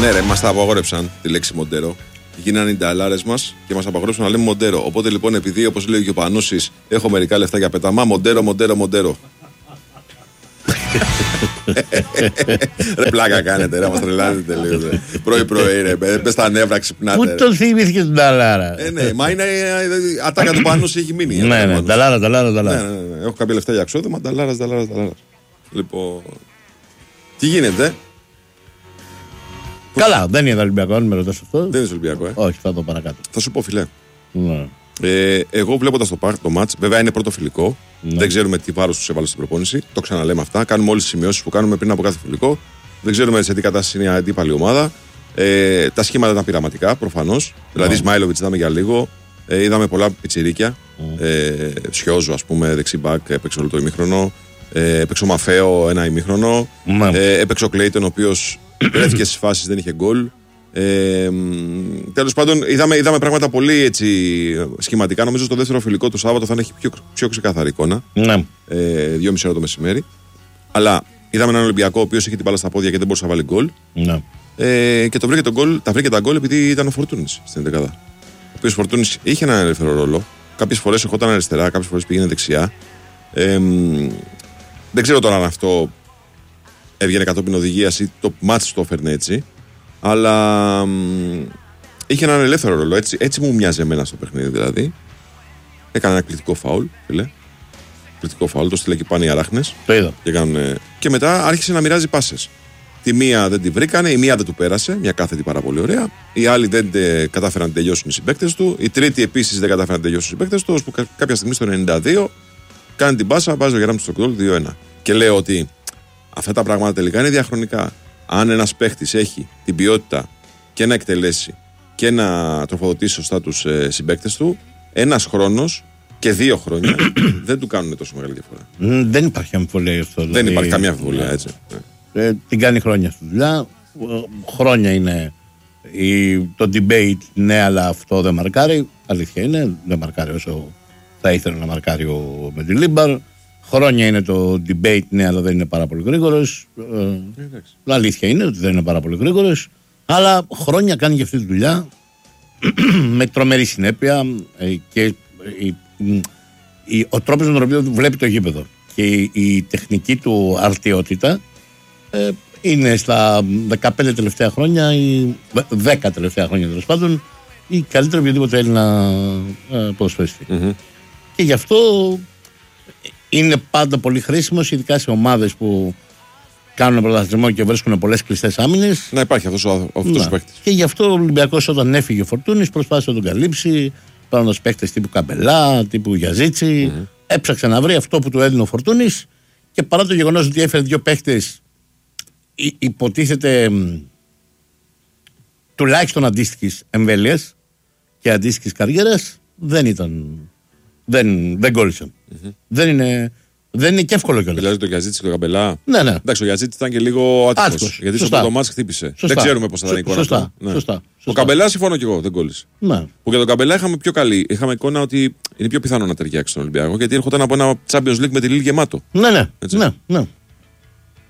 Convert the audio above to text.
Ναι, ρε, μας τα απαγόρεψαν τη λέξη Μοντέρο. Γίνανε οι νταλάρες μας και μας απαγόρεψαν να λέμε Μοντέρο. Οπότε λοιπόν, επειδή όπως λέει και ο Πανούσης, έχω μερικά λεφτά για πέταμα, Μοντέρο. Ρε πλάκα κάνετε, ρε, μας τρελάνετε λίγο. Πρωί-πρωί, ρε, πες τα νεύρα, ξυπνάτε. Πού τον θυμήθηκε την νταλάρα? Ναι, μα είναι ατάκα του Πανούση, έχει μείνει. Ναι, νταλάρα. Ναι, έχω κάποια λεφτά για εξόδημα, νταλάρας. Λοιπόν, τι γίνεται? Καλά, δεν είναι Ολυμπιακό, αν με ρωτάς αυτό. Δεν είναι Ολυμπιακό, Όχι, θα το παρακάτω. Θα σου πω, φιλέ. Ναι. Εγώ βλέποντας το μάτς, βέβαια είναι πρώτο φιλικό. Ναι. Δεν ξέρουμε τι βάρος τους έβαλε στην προπόνηση. Το ξαναλέμε αυτά. Κάνουμε όλες τις σημειώσεις που κάνουμε πριν από κάθε φιλικό. Δεν ξέρουμε σε τι κατάσταση είναι η αντίπαλη ομάδα. Τα σχήματα ήταν πειραματικά, προφανώς. Δηλαδή, Σμάιλοβιτς είδαμε για λίγο. Είδαμε πολλά πιτσιρίκια. Σιόζο, ας πούμε, δεξιμπάκ, έπαιξε όλο το ημίχρονο. Έπαιξε ο Μαφέο ένα ημίχρονο. Έπαιξε ο Κλέιτον, ο οποίος βρέθηκε στις φάσεις, δεν είχε γκολ. Τέλος πάντων, είδαμε πράγματα πολύ έτσι, σχηματικά. Νομίζω στο δεύτερο φιλικό του Σάββατο θα έχει πιο ξεκάθαρη εικόνα. 2,5 ώρα το μεσημέρι. Αλλά είδαμε έναν Ολυμπιακό ο οποίος είχε την μπάλα στα πόδια και δεν μπορούσε να βάλει γκολ. Και τα βρήκε τα γκολ επειδή ήταν ο Φορτούνης στην δεκάδα. Ο οποίος Φορτούνης είχε έναν ελεύθερο ρόλο. Κάποιες φορές ερχόταν αριστερά, κάποιες φορές πήγαινε δεξιά. Δεν ξέρω τώρα αν αυτό έβγαινε κατόπιν οδηγίας ή το μάτς το έφερνε έτσι. Αλλά είχε έναν ελεύθερο ρόλο. Έτσι μου μοιάζει εμένα στο παιχνίδι δηλαδή. Έκανε ένα κλητικό φάουλ, φίλε. Κλητικό φάουλ, το στείλε και πάνε οι αράχνες. Το είδα. Και μετά άρχισε να μοιράζει πάσες. Τη μία δεν τη βρήκανε, η μία δεν του πέρασε, μια κάθετη πάρα πολύ ωραία. Οι άλλοι δεν κατάφεραν να τελειώσουν οι συμπαίκτες του. Η τρίτη επίσης δεν κατάφεραν να τελειώσουν οι συμπαίκτες του. Ώσπου κάποια στιγμή στο 92 κάνει την πάσα, βάζει ο Γεράμος στο γκολ 2-1. Και λέω ότι αυτά τα πράγματα τελικά είναι διαχρονικά. Αν ένας παίχτης έχει την ποιότητα και να εκτελέσει και να τροφοδοτήσει σωστά τους συμπαίκτες του, ένας χρόνος και 2 χρόνια δεν του κάνουν τόσο μεγάλη διαφορά. Δεν υπάρχει αμφιβολία γι' αυτό. Δεν υπάρχει καμία αμφιβολία, έτσι. Την κάνει χρόνια στη δουλειά. Χρόνια είναι το debate, ναι, αλλά αυτό δεν μαρκάρει. Αλήθεια είναι, δεν μαρκάρει όσο θα ήθελε να μαρκάρει ο Μεντιλίμπαρ. Χρόνια είναι το debate, ναι, αλλά δεν είναι πάρα πολύ γρήγορος. Αλήθεια είναι ότι δεν είναι πάρα πολύ γρήγορος. Αλλά χρόνια κάνει και αυτή τη δουλειά με τρομερή συνέπεια και ο τρόπος με τον οποίο βλέπει το γήπεδο και η τεχνική του αρτιότητα είναι στα 15 τελευταία χρόνια ή 10 τελευταία χρόνια τέλος πάντων η καλύτερη οποιοδήποτε Έλληνα ποδοσφαιριστή. Και γι' αυτό είναι πάντα πολύ χρήσιμος, ειδικά σε ομάδες που κάνουν πρωταθλητισμό και βρίσκουν πολλές κλειστές άμυνες. Να υπάρχει αυτός ο παίκτης. Και γι' αυτό ο Ολυμπιακός, όταν έφυγε ο Φορτούνης, προσπάθησε να τον καλύψει, παίρνοντας παίκτες τύπου Καμπελά, τύπου Γιαζίτσι. Έψαξε να βρει αυτό που του έδινε ο Φορτούνης και παρά το γεγονός ότι έφερε 2 παίκτες, υποτίθεται τουλάχιστον αντίστοιχης εμβέλειας και αντίστοιχης καριέρας, δεν ήταν. Δεν κόλλησαν. Δεν είναι και εύκολο κιόλας. Δηλαδή το Γιαζίτσι και το Καμπελά. Ναι. Εντάξει, ο Γιαζίτσι ήταν και λίγο άτυχος. Γιατί στο πρώτο μάτς χτύπησε. Σωστά. Δεν ξέρουμε πώς θα ήταν η εικόνα. Σωστά. Ο Καμπελά συμφωνώ κι εγώ, δεν κόλλησε. Ναι. Που για τον Καμπελά είχαμε πιο καλή. Είχαμε εικόνα ότι είναι πιο πιθανό να ταιριάξει στον Ολυμπιακό γιατί έρχονταν από ένα Champions League με τη Λίλ γεμάτο. Ναι.